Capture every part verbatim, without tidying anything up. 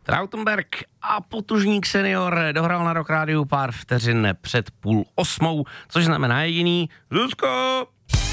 Trautenberg a Potužník senior dohrál na Rock Rádiu pár vteřin před půl osmou, což znamená jediný Zuzko!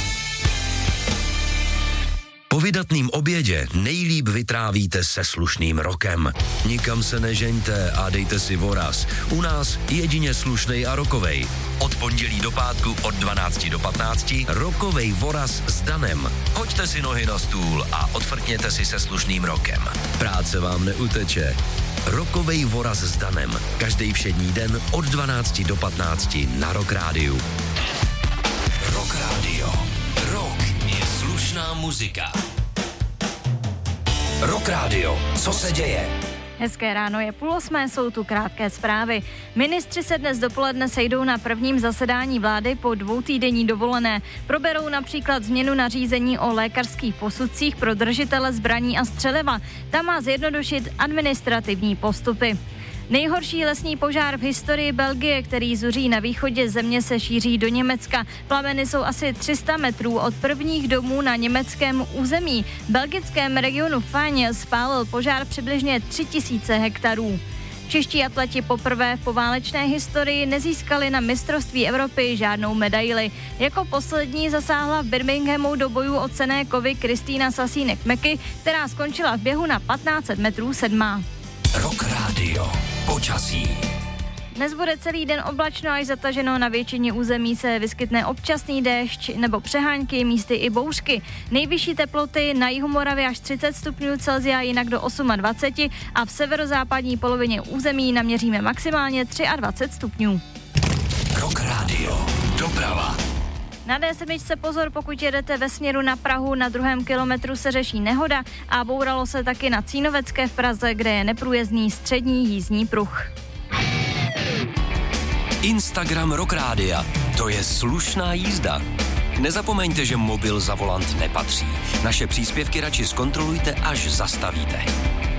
Po vydatným obědě nejlíp vytrávíte se slušným rokem. Nikam se nežeňte a dejte si voraz. U nás jedině slušnej a rokovej. Od pondělí do pátku od dvanácti do patnácti rokovej voraz s Danem. Hoďte si nohy na stůl a odfrkněte si se slušným rokem. Práce vám neuteče. Rokovej voraz s Danem. Každý všední den od dvanácti do patnácti na Rock Rádiu. Rock Radio. Rock je slušná muzika. Rock Radio. Co se děje? Hezké ráno, je půl osmé, jsou tu krátké zprávy. Ministři se dnes dopoledne sejdou na prvním zasedání vlády po dvoutýdenní dovolené. Proberou například změnu nařízení o lékařských posudcích pro držitele zbraní a střeliva. Ta má zjednodušit administrativní postupy. Nejhorší lesní požár v historii Belgie, který zuří na východě země, se šíří do Německa. Plameny jsou asi tři sta metrů od prvních domů na německém území. V belgickém regionu Fagne spálil požár přibližně tři tisíce hektarů. Čeští atleti poprvé v poválečné historii nezískali na mistrovství Evropy žádnou medaili. Jako poslední zasáhla v Birminghamu do bojů o cenné kovy Kristýna Sasínek-Meky, která skončila v běhu na patnáct set metrů sedmá. Rock Radio. Počasí. Dnes bude celý den oblačno až zataženo, na většině území se vyskytne občasný déšť nebo přehánky, místy i bouřky. Nejvyšší teploty na jihu Moravy až třicet stupňů Celsia, jinak do dvacet osm a v severozápadní polovině území naměříme maximálně dvacet tři stupňů. Rock Radio. Doprava. Na dé sedm pozor, pokud jedete ve směru na Prahu, na druhém kilometru se řeší nehoda a bouralo se taky na Cínovecké v Praze, kde je neprůjezdný střední jízdní pruh. Instagram Rock Rádia. To je slušná jízda. Nezapomeňte, že mobil za volant nepatří. Naše příspěvky radši zkontrolujte, až zastavíte.